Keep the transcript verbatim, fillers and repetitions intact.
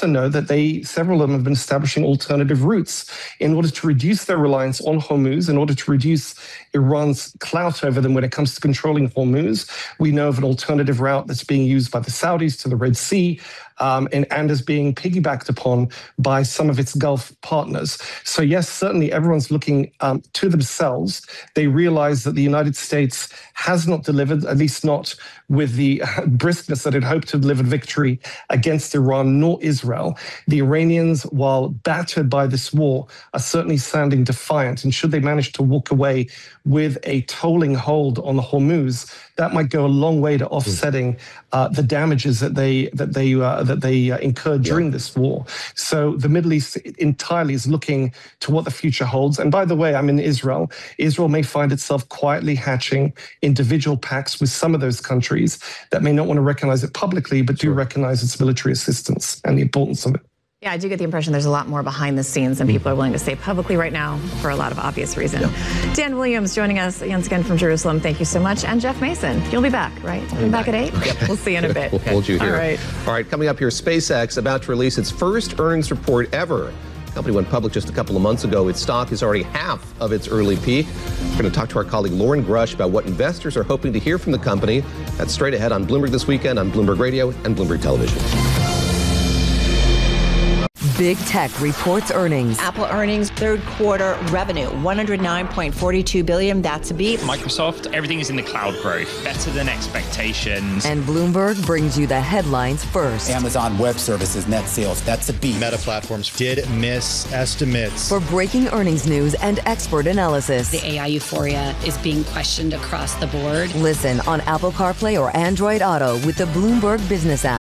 also know that they, several of them have been establishing alternative routes in order to reduce their reliance on Hormuz, in order to reduce Iran's clout over them when it comes to controlling Hormuz. We know of an alternative route that's being used by the Saudis to the Red Sea, um, and, and is being piggybacked upon by some of its Gulf partners. So yes, certainly everyone's looking um, to themselves. They realize that the United States has not delivered, at least not with the briskness that it hoped to deliver victory against Iran, nor Israel. The Iranians, while battered by this war, are certainly sounding defiant. And should they manage to walk away with a tolling hold on the Hormuz, that might go a long way to offsetting uh, the damages that they that they uh, that they uh, incurred during yeah. this war. So the Middle East entirely is looking to what the future holds. And by the way, I'm in Israel. Israel may find itself quietly hatching individual pacts with some of those countries that may not want to recognize it publicly, but do sure. recognize its military assistance and the importance of it. Yeah, I do get the impression there's a lot more behind the scenes than people are willing to say publicly right now for a lot of obvious reasons. Yeah. Dan Williams joining us once again from Jerusalem. Thank you so much. And Jeff Mason, you'll be back, right? You'll be back at eight? Yep. We'll see you in a bit. We'll hold you here. All right. All right, coming up here, SpaceX about to release its first earnings report ever. The company went public just a couple of months ago. Its stock is already half of its early peak. We're going to talk to our colleague Lauren Grush about what investors are hoping to hear from the company. That's straight ahead on Bloomberg This Weekend, on Bloomberg Radio and Bloomberg Television. Big Tech reports earnings. Apple earnings, third quarter revenue, one hundred nine point four two billion dollars. That's a beat. Microsoft, everything is in the cloud growth, better than expectations. And Bloomberg brings you the headlines first. Amazon Web Services net sales, that's a beat. Meta Platforms did miss estimates. For breaking earnings news and expert analysis. The A I euphoria is being questioned across the board. Listen on Apple CarPlay or Android Auto with the Bloomberg Business app.